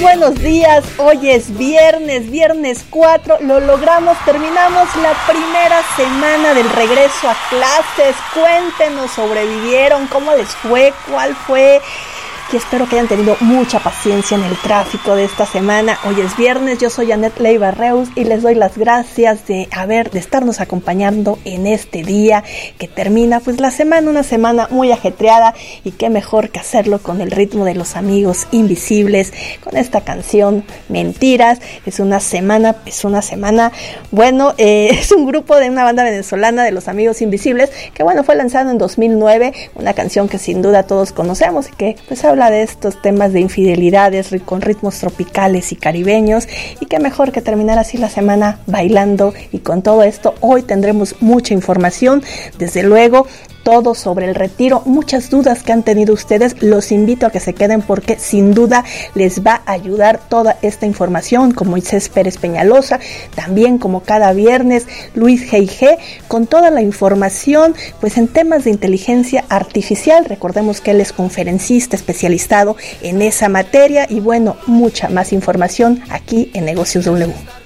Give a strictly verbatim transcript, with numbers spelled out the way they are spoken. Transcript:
buenos días, hoy es viernes, viernes cuatro, lo logramos, terminamos la primera semana del regreso a clases. Cuéntenos, ¿sobrevivieron? ¿Cómo les fue? ¿Cuál fue? Y espero que hayan tenido mucha paciencia en el tráfico de esta semana. Hoy es viernes, yo soy Anet Leiva Reus y les doy las gracias de haber, de estarnos acompañando en este día que termina pues la semana, una semana muy ajetreada, y qué mejor que hacerlo con el ritmo de Los Amigos Invisibles, con esta canción Mentiras. Es una semana, es una semana, bueno, eh, es un grupo de una banda venezolana de Los Amigos Invisibles, que bueno, fue lanzado en dos mil nueve, una canción que sin duda todos conocemos y que pues habla de estos temas de infidelidades con ritmos tropicales y caribeños, y qué mejor que terminar así la semana bailando. Y con todo esto hoy tendremos mucha información, desde luego todo sobre el retiro, muchas dudas que han tenido ustedes. Los invito a que se queden porque sin duda les va a ayudar toda esta información, con Moisés Pérez Peñalosa, también como cada viernes Luis G I G con toda la información pues en temas de inteligencia artificial. Recordemos que él es conferencista especializado en esa materia, y bueno, mucha más información aquí en Negocios W.